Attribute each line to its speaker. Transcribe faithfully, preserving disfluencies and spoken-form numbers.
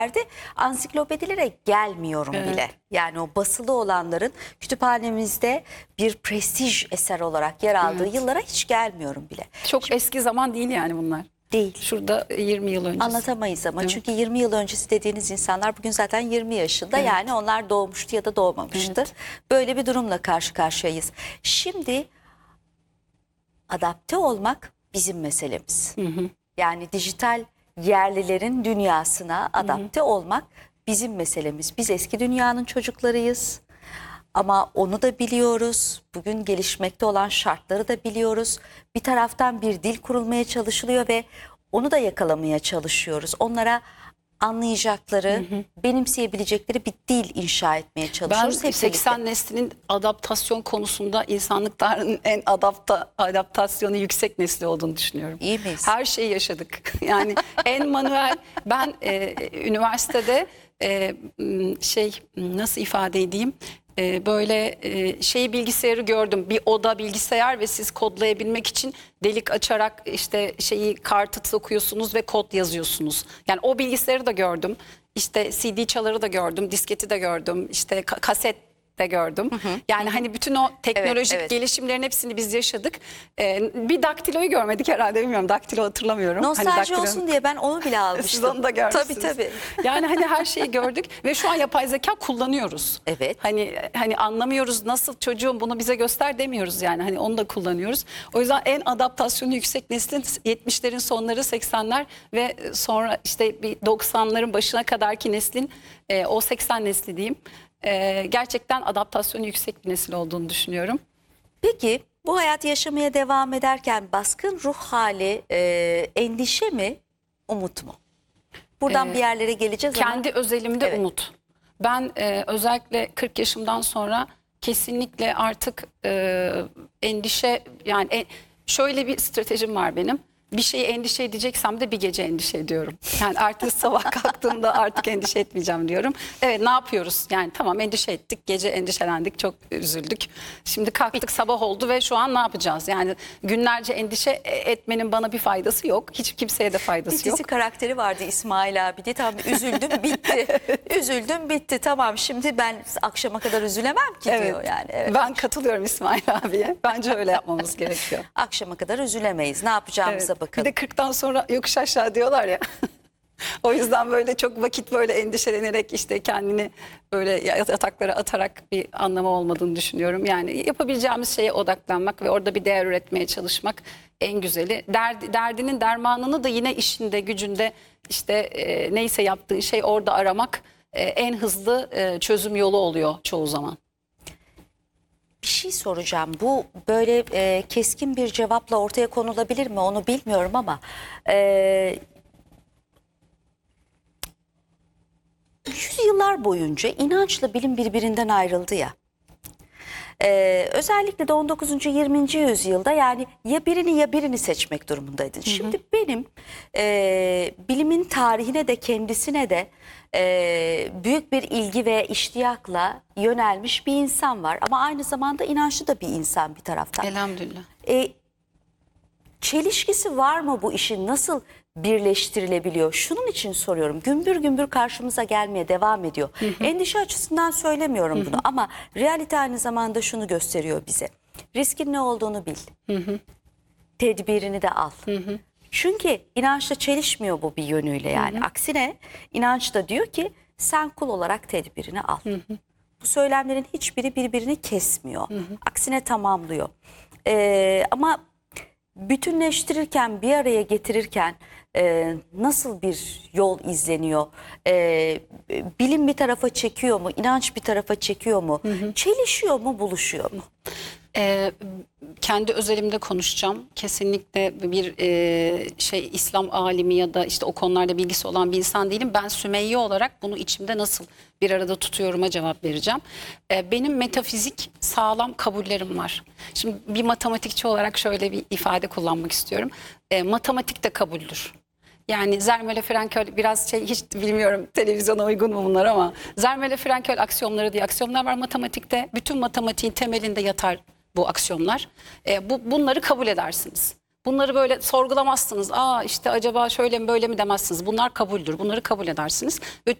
Speaker 1: Ansiklopedilere gelmiyorum
Speaker 2: Evet.
Speaker 1: bile. Yani o basılı olanların kütüphanemizde bir prestij eser olarak yer aldığı
Speaker 2: Evet.
Speaker 1: yıllara hiç gelmiyorum bile.
Speaker 2: Çok eski zaman değil yani bunlar.
Speaker 1: Değil.
Speaker 2: Şurada yirmi yıl öncesi.
Speaker 1: Anlatamayız ama
Speaker 2: Evet.
Speaker 1: çünkü yirmi yıl öncesi dediğiniz insanlar bugün zaten yirmi yaşında.
Speaker 2: Evet.
Speaker 1: Yani onlar doğmuştu ya da doğmamıştı.
Speaker 2: Evet.
Speaker 1: Böyle bir durumla karşı karşıyayız. Şimdi adapte olmak bizim meselemiz.
Speaker 2: Hı hı.
Speaker 1: Yani dijital yerlilerin dünyasına adapte hı hı. olmak bizim meselemiz. Biz eski dünyanın çocuklarıyız. Ama onu da biliyoruz. Bugün gelişmekte olan şartları da biliyoruz. Bir taraftan bir dil kurulmaya çalışılıyor ve onu da yakalamaya çalışıyoruz. Onlara anlayacakları, hı hı. benimseyebilecekleri bir dil inşa etmeye çalışıyoruz.
Speaker 2: Ben
Speaker 1: Hep
Speaker 2: seksen
Speaker 1: birlikte.
Speaker 2: neslinin adaptasyon konusunda insanlık tarihinin en adapta, adaptasyonu yüksek nesli olduğunu düşünüyorum.
Speaker 1: İyi miyiz?
Speaker 2: Her şeyi yaşadık. Yani en manuel, ben e, üniversitede e, şey nasıl ifade edeyim? Ee, böyle e, şey bilgisayarı gördüm, bir oda bilgisayar ve siz kodlayabilmek için delik açarak işte şeyi kartı sokuyorsunuz ve kod yazıyorsunuz. Yani o bilgisayarı da gördüm, işte C D çaları da gördüm, disketi de gördüm, işte ka- kaset de gördüm. Hı hı. Yani hı hı. Hani bütün o teknolojik evet, evet. gelişimlerin hepsini biz yaşadık. Ee, bir daktiloyu görmedik herhalde, bilmiyorum, daktilo hatırlamıyorum.
Speaker 1: Nostalji
Speaker 2: hani daktilo...
Speaker 1: olsun diye ben onu bile almıştım.
Speaker 2: Siz onu da görmüşsünüz.
Speaker 1: Tabii tabii.
Speaker 2: Yani hani her şeyi gördük ve şu an yapay zeka kullanıyoruz.
Speaker 1: Evet.
Speaker 2: Hani hani anlamıyoruz, nasıl çocuğum bunu bize göster demiyoruz yani, hani onu da kullanıyoruz. O yüzden en adaptasyonu yüksek neslin yetmişlerin sonları, seksenler ve sonra işte bir doksanların başına kadarki neslin e, o seksen nesli diyeyim. E, gerçekten adaptasyonu yüksek bir nesil olduğunu düşünüyorum.
Speaker 1: Peki bu hayatı yaşamaya devam ederken baskın ruh hali e, endişe mi, umut mu? Buradan ee, bir yerlere geleceğiz
Speaker 2: kendi
Speaker 1: ama.
Speaker 2: Kendi özelimde evet. umut. Ben e, özellikle kırk yaşımdan sonra kesinlikle artık e, endişe, yani e, şöyle bir stratejim var benim. Bir şeyi endişe edeceksem de bir gece endişe ediyorum. Yani artık sabah kalktığımda artık endişe etmeyeceğim diyorum. Evet, ne yapıyoruz? Yani tamam, endişe ettik, gece endişelendik, çok üzüldük. Şimdi kalktık, sabah oldu ve şu an ne yapacağız? Yani günlerce endişe etmenin bana bir faydası yok. Hiç kimseye de faydası yok.
Speaker 1: Bir dizi
Speaker 2: yok.
Speaker 1: karakteri vardı İsmail abi diye, tamam üzüldüm bitti. Üzüldüm bitti, tamam şimdi ben akşama kadar üzülemem ki
Speaker 2: evet.
Speaker 1: diyor yani. Evet.
Speaker 2: Ben katılıyorum İsmail abiye. Bence öyle yapmamız gerekiyor.
Speaker 1: Akşama kadar üzülemeyiz, ne yapacağımıza
Speaker 2: evet.
Speaker 1: bakın.
Speaker 2: Bir de kırktan sonra yokuş aşağı diyorlar ya. O yüzden böyle çok vakit böyle endişelenerek işte kendini böyle yataklara atarak bir anlamı olmadığını düşünüyorum. Yani yapabileceğimiz şeye odaklanmak ve orada bir değer üretmeye çalışmak en güzeli. Derdi, derdinin dermanını da yine işinde, gücünde, işte e, neyse yaptığın şey orada aramak e, en hızlı e, çözüm yolu oluyor çoğu zaman.
Speaker 1: Bir şey soracağım. Bu böyle e, keskin bir cevapla ortaya konulabilir mi onu bilmiyorum ama e, yüzyıllar boyunca inançla bilim birbirinden ayrıldı ya. Ee, özellikle de on dokuzuncu yirminci yüzyılda yani ya birini ya birini seçmek durumundaydın. Hı hı. Şimdi benim e, bilimin tarihine de kendisine de e, büyük bir ilgi ve iştiyakla yönelmiş bir insan var. Ama aynı zamanda inançlı da bir insan bir taraftan.
Speaker 2: Elhamdülillah.
Speaker 1: E, çelişkisi var mı bu işin, nasıl birleştirilebiliyor? Şunun için soruyorum. Gümbür gümbür karşımıza gelmeye devam ediyor. Hı hı. Endişe açısından söylemiyorum hı hı. bunu ama realite aynı zamanda şunu gösteriyor bize. Riskin ne olduğunu bil. Hı hı. Tedbirini de al. Hı hı. Çünkü inançla çelişmiyor bu bir yönüyle yani. Hı hı. Aksine inanç da diyor ki sen kul olarak tedbirini al. Hı hı. Bu söylemlerin hiçbiri birbirini kesmiyor. Hı hı. Aksine tamamlıyor. Ee, ama bütünleştirirken, bir araya getirirken e, nasıl bir yol izleniyor? E, bilim bir tarafa çekiyor mu? İnanç bir tarafa çekiyor mu? Hı hı. Çelişiyor mu? Buluşuyor mu?
Speaker 2: Ee, kendi özelimde konuşacağım. Kesinlikle bir e, şey İslam alimi ya da işte o konularda bilgisi olan bir insan değilim. Ben Sümeyye olarak bunu içimde nasıl bir arada tutuyorum'a cevap vereceğim. Ee, benim metafizik sağlam kabullerim var. Şimdi bir matematikçi olarak şöyle bir ifade kullanmak istiyorum. Ee, matematik de kabuldür. Yani Zermelo-Fraenkel biraz şey, hiç bilmiyorum televizyona uygun mu bunlar ama Zermelo-Fraenkel aksiyomları diye aksiyomlar var matematikte. Bütün matematiğin temelinde yatar bu aksiyomlar. E, bu, bunları kabul edersiniz. Bunları böyle sorgulamazsınız. Aa işte acaba şöyle mi böyle mi demezsiniz. Bunlar kabuldür. Bunları kabul edersiniz. Ve